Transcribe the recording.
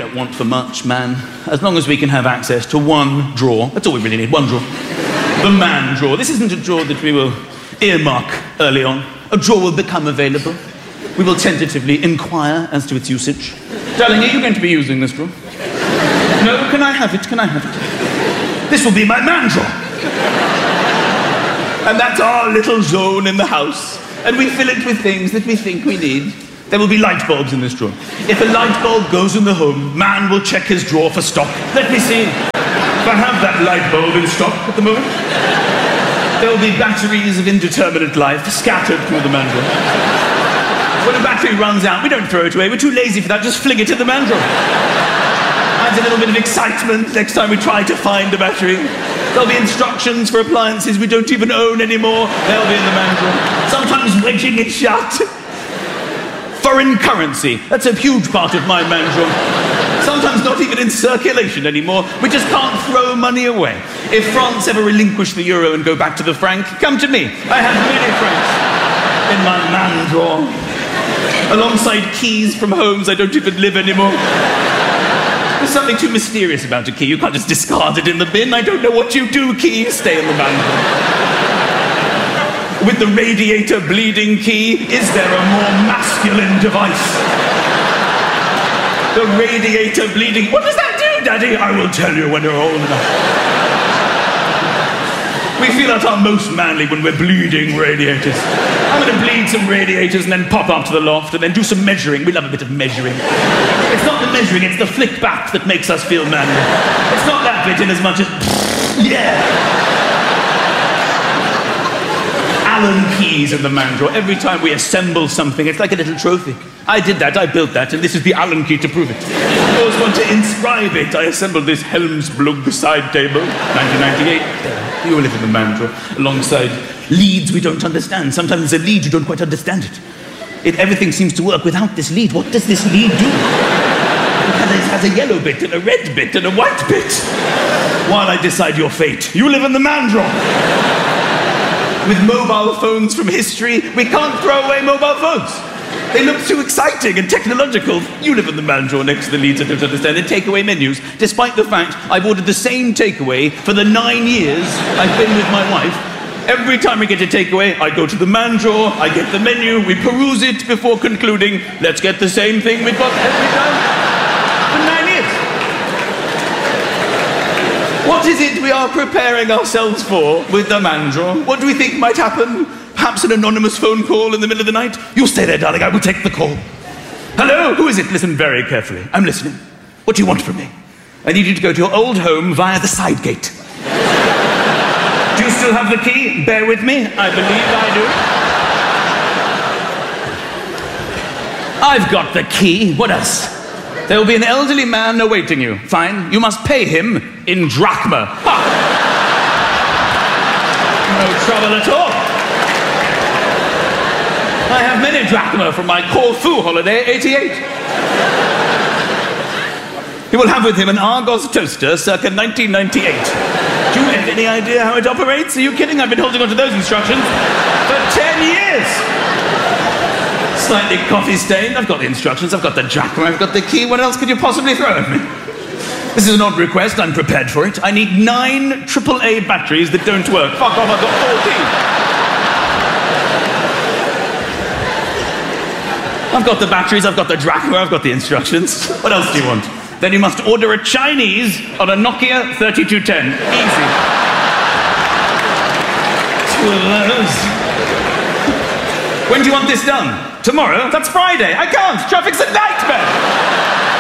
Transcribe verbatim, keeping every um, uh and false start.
don't want for much, man. As long as we can have access to one drawer. That's all we really need, one drawer. The man drawer. This isn't a drawer that we will earmark early on. A drawer will become available. We will tentatively inquire as to its usage. Darling, are you going to be using this drawer? No, can I have it? Can I have it? This will be my man drawer. And that's our little zone in the house. And we fill it with things that we think we need. There will be light bulbs in this drawer. If a light bulb goes in the home, man will check his drawer for stock. Let me see if I have that light bulb in stock at the moment. There will be batteries of indeterminate life scattered through the man drawer. When a battery runs out, we don't throw it away. We're too lazy for that. Just fling it in the man drawer. Adds a little bit of excitement next time we try to find a battery. There'll be instructions for appliances we don't even own anymore. They'll be in the man drawer. Sometimes wedging it shut. Foreign currency. That's a huge part of my man drawer. Sometimes not even in circulation anymore. We just can't throw money away. If France ever relinquish the euro and go back to the franc, come to me. I have many francs in my man drawer. Alongside keys from homes I don't even live anymore. There's something too mysterious about a key. You can't just discard it in the bin. I don't know what you do, key. Stay in the man drawer. With the radiator bleeding key, is there a more masculine device? The radiator bleeding... What does that do, Daddy? I will tell you when you're old enough. We feel at our most manly when we're bleeding radiators. I'm going to bleed some radiators and then pop up to the loft and then do some measuring. We love a bit of measuring. It's not the measuring, it's the flick back that makes us feel manly. It's not that bit in as much as... Yeah! Allen keys in the man drawer. Every time we assemble something, it's like a little trophy. I did that, I built that, and this is the Allen key to prove it. I always want to inscribe it. I assembled this Helmsblug side table, nineteen ninety-eight. You live in the man drawer, alongside leads we don't understand. Sometimes there's a lead, you don't quite understand it. It everything seems to work without this lead. What does this lead do? It has a yellow bit, and a red bit, and a white bit. While I decide your fate, you live in the man drawer. With mobile phones from history, we can't throw away mobile phones. They look too exciting and technological. You live in the man drawer next to the leads I don't understand. And takeaway menus, despite the fact I've ordered the same takeaway for the nine years I've been with my wife. Every time we get a takeaway, I go to the man drawer, I get the menu, we peruse it before concluding, let's get the same thing we've got every time for nine years. What is it we are preparing ourselves for with the man drawer? What do we think might happen? Perhaps an anonymous phone call in the middle of the night? You stay there, darling, I will take the call. Hello, who is it? Listen very carefully. I'm listening. What do you want from me? I need you to go to your old home via the side gate. Do you still have the key? Bear with me. I believe I do. I've got the key. What else? There will be an elderly man awaiting you. Fine. You must pay him in drachma. Ha! No trouble at all. I have many drachma from my Corfu holiday, eighty-eight. He will have with him an Argos toaster circa nineteen ninety-eight. Do you have any idea how it operates? Are you kidding? I've been holding on to those instructions for ten years. Slightly coffee stained. I've got the instructions, I've got the drachma, I've got the key. What else could you possibly throw at me? This is an odd request, I'm prepared for it. I need nine triple A batteries that don't work. Fuck off, I've got fourteen. I've got the batteries, I've got the drachma, I've got the instructions. What else do you want? Then you must order a Chinese on a Nokia thirty-two ten. Easy. Two of those. When do you want this done? Tomorrow? That's Friday. I can't. Traffic's a nightmare.